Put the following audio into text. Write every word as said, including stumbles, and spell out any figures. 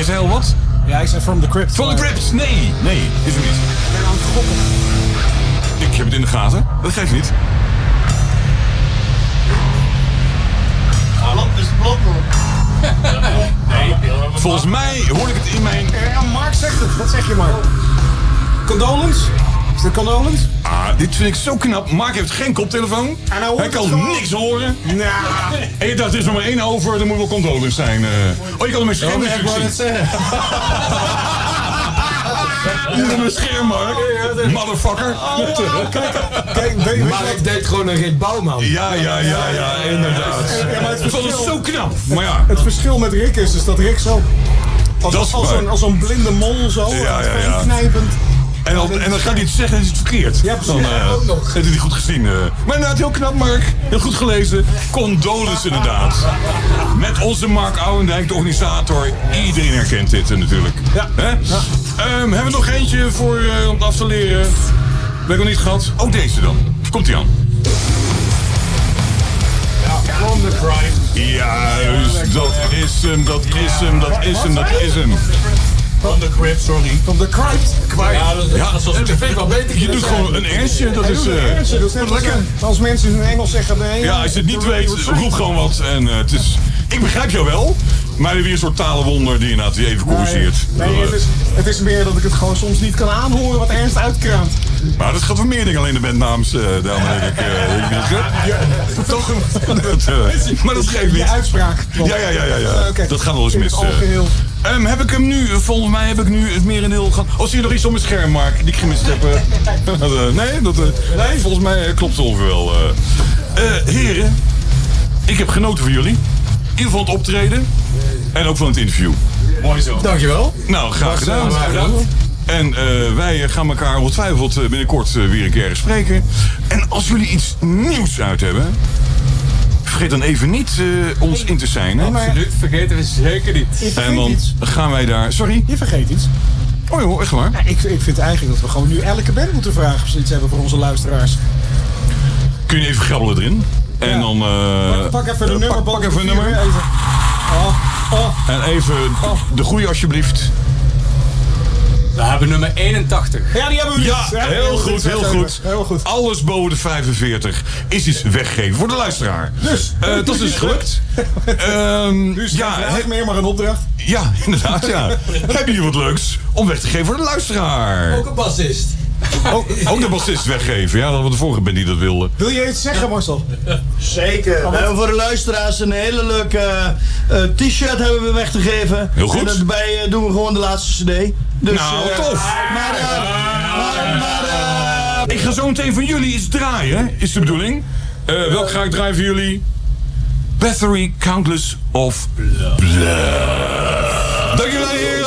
zei al wat? Ja, ik zei From the Crypt. From the Crypt? Nee, nee, is het niet. Ik ben aan het gokken. Ik heb het in de gaten, dat geeft niet. Blok is blok. Nee, volgens mij hoorde ik het in mijn... Ja, Mark zegt het. Wat zeg je, Mark? Condolence? Is dit condolence? Ah, dit vind ik zo knap. Mark heeft geen koptelefoon. En hij hoort hij het kan gewoon. niks horen. Nou. En je dacht, er is nog maar één over, dan moet wel condolence zijn. Uh. Oh, je kan hem mijn scherm ik wou het zeggen. Onder mijn scherm, Mark. Motherfucker. Kijk, weet je Maar ik deed gewoon een Rick Bouwman. Ja, ja, ja, ja, inderdaad. Ja, maar het Ik vond het verschil, zo knap. Maar ja, het verschil met Rick is dus dat Rick zo... Als, Dat is als, waar. zo'n, als zo'n blinde mol zo, Ja, ja, ja. knijpend. en dan, en dan gaat hij iets zeggen en is het verkeerd. Ja, precies. Dan uh, Ook nog. heeft hij niet goed gezien. Uh. Maar inderdaad, heel knap, Mark. Heel goed gelezen. Condolence, inderdaad. Met onze Mark Ouwendijk, de organisator. Iedereen herkent dit uh, natuurlijk. Ja. Hè? Ja. Um, hebben we nog eentje voor, uh, om het af te leren? Ben ik nog niet gehad? Oh, deze dan. Komt-ie aan. From the crime. Juist, dat is hem, dat is hem, dat is hem, dat is hem. From the crypt, sorry. From the Crypt. Ja, dat, ja, dat is vind ik wel beter. Je doet gewoon een ersje, dat Hij is doet uh, een ernstje, dus net als, lekker. uh, als mensen in Engels zeggen... Nee, Ja, als je het niet weet, roep gewoon wat. En uh, het is, ik begrijp jou wel, maar weer een soort talenwonder die inderdaad die even corrigeert. Nee, nee, het is, het is meer dat ik het gewoon soms niet kan aanhoren wat Ernst uitkraamt. Maar dat gaat voor meer dingen, alleen de bandnaams, uh, daarom denk ik. Uh, Toch? Dat, uh, maar dat geeft Je niet. uitspraak. Ja, ja, ja, ja. ja. Oké. Dat gaat wel eens In mis. het uh. algeheel. Um, heb ik hem nu, volgens mij heb ik nu het merendeel gehad. Oh, zie je nog iets op mijn scherm, Mark, die ik gemist heb? Uh, dat, uh, nee, dat, uh, nee, volgens mij uh, klopt het ongeveer wel. Uh. Uh, heren, ik heb genoten van jullie. In ieder geval het optreden. En ook van het interview. Mooi zo. Dankjewel. Nou, graag gedaan. Graag gedaan. En uh, wij gaan elkaar ongetwijfeld uh, binnenkort uh, weer een keer spreken. En als jullie iets nieuws uit hebben... vergeet dan even niet uh, ons in te zijn. Hè? Absoluut, vergeten we zeker niet. Je En vergeet dan iets. gaan wij daar... Sorry? Je vergeet iets. Oh joh, echt waar? Ja, ik, ik vind eigenlijk dat we gewoon nu elke band moeten vragen of ze iets hebben voor onze luisteraars. Kun je even grabbelen erin? En Ja. dan... Uh, Pak, pak even de nummer. Pak, pak boven even een de vier, nummer. Even. Oh, oh. En even de goede alsjeblieft. We hebben nummer eenentachtig. Ja, die hebben we Ja, dus. heel goed, heel goed. Heel goed. Alles boven de vijfenveertig is iets weggegeven voor de luisteraar. Dus. Uh, dat is dus gelukt. Um, Nu is het ja, geen he- vraag meer, maar een opdracht. ja, inderdaad, ja. Hebben jullie wat leuks om weg te geven voor de luisteraar? Ook een bassist. Ook, ook de bassist weggeven, ja, dat was de vorige band die dat wilde. Wil je iets zeggen, Marcel? Zeker. We hebben voor de luisteraars een hele leuke uh, t-shirt hebben we weg te geven. Heel goed. En daarbij uh, doen we gewoon de laatste cd. Dus, Nou, uh, tof. Maar, uh, maar, maar uh, Ik ga zo meteen van jullie iets draaien, is de bedoeling. Uh, welk ga ik draaien voor jullie? Battery Countless of Blood. Dank jullie, heren.